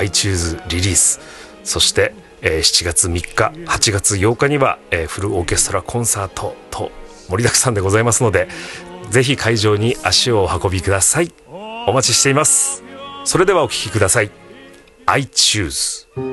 iTunes リリース、そして、7月3日8月8日には、フルオーケストラコンサートと盛りだくさんでございますので、ぜひ会場に足をお運びください。お待ちしています。それではお聴きください。I choose